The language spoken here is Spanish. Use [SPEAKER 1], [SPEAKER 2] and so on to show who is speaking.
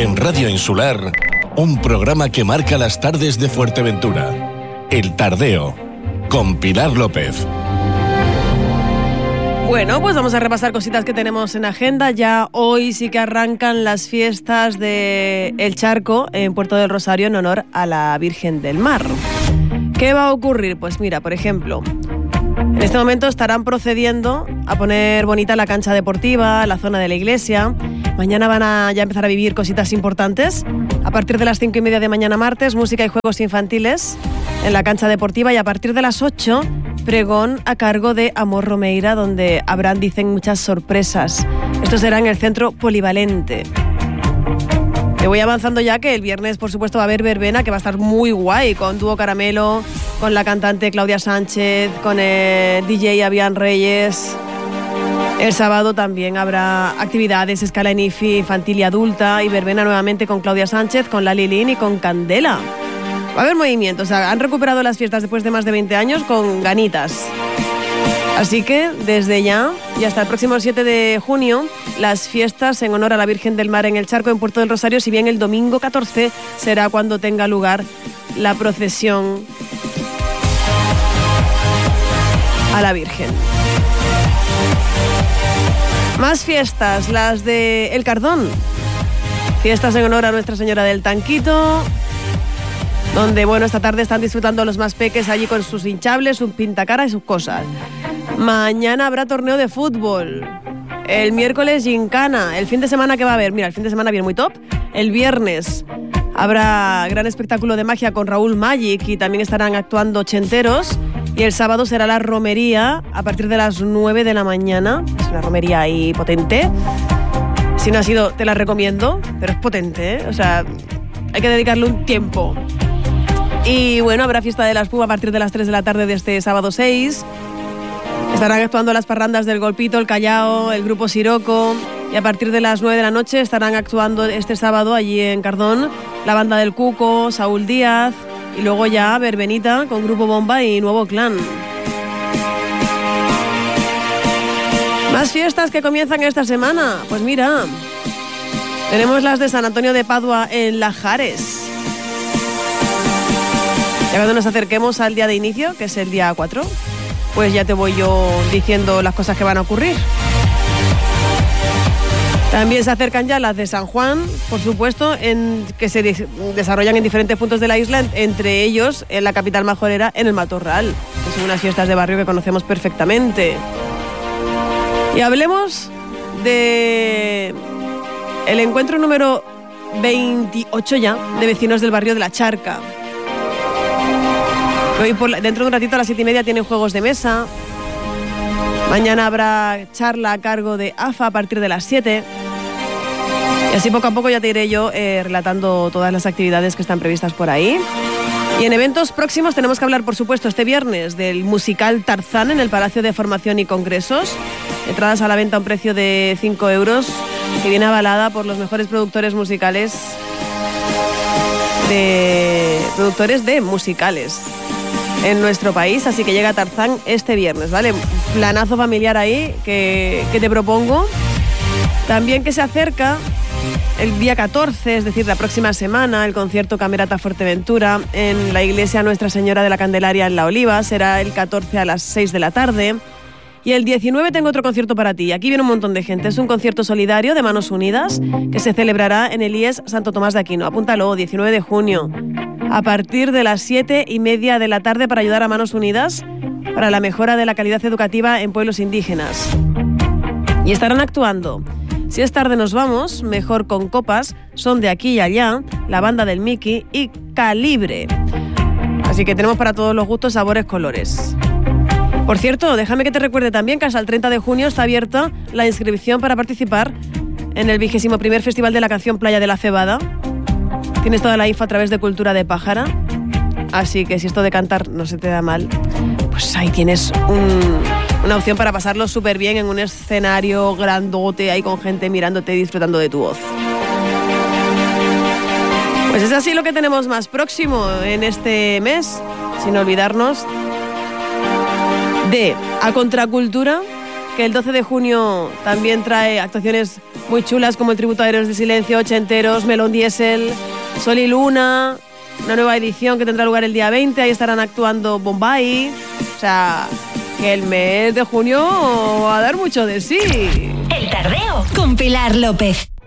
[SPEAKER 1] En Radio Insular, un programa que marca las tardes de Fuerteventura. El Tardeo, con Pilar López.
[SPEAKER 2] Bueno, pues vamos a repasar cositas que tenemos en agenda. Ya hoy sí que arrancan las fiestas de El Charco en Puerto del Rosario en honor a la Virgen del Mar. ¿Qué va a ocurrir? Pues mira, por ejemplo, en este momento estarán procediendo a poner bonita la cancha deportiva, la zona de la iglesia. Mañana van a ya empezar a vivir cositas importantes. A partir de las 5:30 de mañana martes, música y juegos infantiles en la cancha deportiva, y a partir de las 8, pregón a cargo de Amor Romeira, donde habrán, dicen, muchas sorpresas. Esto será en el centro polivalente. Te voy avanzando ya que el viernes, por supuesto, va a haber verbena, que va a estar muy guay, con Dúo Caramelo, con la cantante Claudia Sánchez, con el DJ Avian Reyes. El sábado también habrá actividades, escala en IFI, infantil y adulta, y verbena nuevamente con Claudia Sánchez, con Lali Lin y con Candela. Va a haber movimiento, o sea, han recuperado las fiestas después de más de 20 años con ganitas. Así que desde ya y hasta el próximo 7 de junio, las fiestas en honor a la Virgen del Mar en El Charco en Puerto del Rosario, si bien el domingo 14 será cuando tenga lugar la procesión a la Virgen. Más fiestas, las de El Cardón. Fiestas en honor a Nuestra Señora del Tanquito, donde, bueno, esta tarde están disfrutando los más peques allí con sus hinchables, sus pintacaras y sus cosas. Mañana habrá torneo de fútbol. El miércoles gincana. El fin de semana que va a haber, mira, el fin de semana viene muy top. El viernes habrá gran espectáculo de magia con Raúl Magic y también estarán actuando ochenteros. Y el sábado será la romería a partir de las 9 de la mañana. Es una romería ahí potente. Si no ha sido, te la recomiendo, pero es potente, ¿eh? O sea, hay que dedicarle un tiempo. Y bueno, habrá fiesta de la espuma a partir de las 3 de la tarde de este sábado 6. Estarán actuando las parrandas del Golpito, el Callao, el grupo Siroco. Y a partir de las 9 de la noche estarán actuando este sábado allí en Cardón la banda del Cuco, Saúl Díaz. Y luego ya verbenita con Grupo Bomba y Nuevo Clan. Más fiestas que comienzan esta semana. Pues mira, tenemos las de San Antonio de Padua en Lajares. Ya cuando nos acerquemos al día de inicio, que es el día 4, pues ya te voy yo diciendo las cosas que van a ocurrir. También se acercan ya las de San Juan, por supuesto, que se desarrollan en diferentes puntos de la isla, entre ellos en la capital majorera, en el Matorral, que son unas fiestas de barrio que conocemos perfectamente. Y hablemos de el encuentro número 28 ya de vecinos del barrio de La Charca. Hoy dentro de un ratito a las 7:30 tienen juegos de mesa. Mañana habrá charla a cargo de AFA a partir de las 7. Y así poco a poco ya te iré yo relatando todas las actividades que están previstas por ahí. Y en eventos próximos tenemos que hablar, por supuesto, este viernes del musical Tarzán en el Palacio de Formación y Congresos. Entradas a la venta a un precio de 5 euros, que viene avalada por los mejores productores musicales de musicales en nuestro país, así que llega Tarzán este viernes, ¿vale? Planazo familiar ahí que te propongo. También que se acerca el día 14, es decir, la próxima semana, el concierto Camerata Fuerteventura en la iglesia Nuestra Señora de la Candelaria en La Oliva. Será el 14 a las 6 de la tarde. Y el 19 tengo otro concierto para ti. Aquí viene un montón de gente. Es un concierto solidario de Manos Unidas que se celebrará en el IES Santo Tomás de Aquino. Apúntalo, 19 de junio. A partir de las 7:30 de la tarde para ayudar a Manos Unidas para la mejora de la calidad educativa en pueblos indígenas. Y estarán actuando Si es tarde nos vamos, Mejor con copas, Son de aquí y allá, La banda del Miki y Calibre. Así que tenemos para todos los gustos, sabores, colores. Por cierto, déjame que te recuerde también que hasta el 30 de junio está abierta la inscripción para participar en el 21º Festival de la Canción Playa de la Cebada. Tienes toda la info a través de Cultura de Pájara. Así que si esto de cantar no se te da mal, pues ahí tienes una opción para pasarlo súper bien en un escenario grandote, ahí con gente mirándote y disfrutando de tu voz. Pues es así lo que tenemos más próximo en este mes, sin olvidarnos de A Contracultura, que el 12 de junio también trae actuaciones muy chulas como el tributo a Héroes de Silencio, Ochenteros, Melón Diesel, Sol y Luna, una nueva edición que tendrá lugar el día 20, ahí estarán actuando Bombay. O sea, que el mes de junio va a dar mucho de sí.
[SPEAKER 3] El Tardeo con Pilar López.